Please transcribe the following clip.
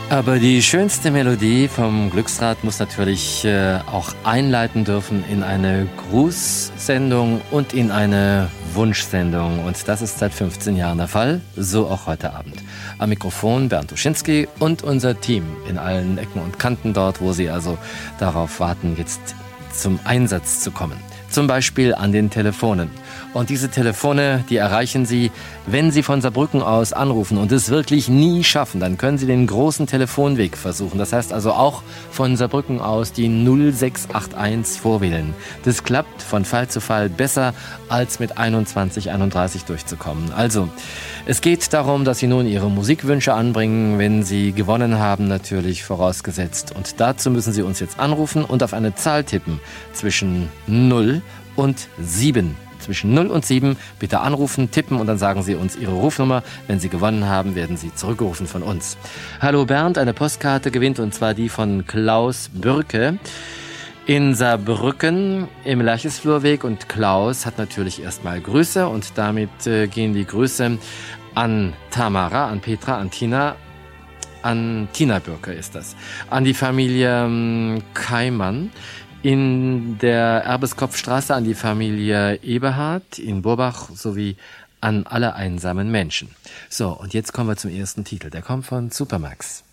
Aber die schönste Melodie vom Glücksrad muss natürlich auch einleiten dürfen in eine Grußsendung und in eine Wunschsendung. Und das ist seit 15 Jahren der Fall, so auch heute Abend. Am Mikrofon Bernd Uschinski und unser Team in allen Ecken und Kanten dort, wo Sie also darauf warten, jetzt zum Einsatz zu kommen. Zum Beispiel an den Telefonen. Und diese Telefone, die erreichen Sie, wenn Sie von Saarbrücken aus anrufen und es wirklich nie schaffen, dann können Sie den großen Telefonweg versuchen. Das heißt also auch von Saarbrücken aus die 0681 vorwählen. Das klappt von Fall zu Fall besser, als mit 2131 durchzukommen. Also, es geht darum, dass Sie nun Ihre Musikwünsche anbringen, wenn Sie gewonnen haben, natürlich vorausgesetzt. Und dazu müssen Sie uns jetzt anrufen und auf eine Zahl tippen zwischen 0 und 7. Zwischen 0 und 7 bitte anrufen, tippen und dann sagen Sie uns Ihre Rufnummer. Wenn Sie gewonnen haben, werden Sie zurückgerufen von uns. Hallo Bernd, eine Postkarte gewinnt und zwar die von Klaus Bürke in Saarbrücken im Lerchesflurweg. Und Klaus hat natürlich erstmal Grüße und damit gehen die Grüße an Tamara, an Petra, an Tina. An Tina Bürke ist das. An die Familie Keimann in der Erbeskopfstraße, an die Familie Eberhard in Burbach sowie an alle einsamen Menschen. So, und jetzt kommen wir zum ersten Titel. Der kommt von Supermax.